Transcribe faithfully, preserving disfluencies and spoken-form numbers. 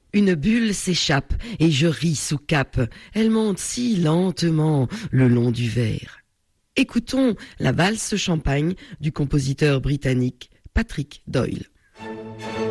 Une bulle s'échappe et je ris sous cape. Elle monte si lentement le long du verre. Écoutons la valse champagne du compositeur britannique Patrick Doyle.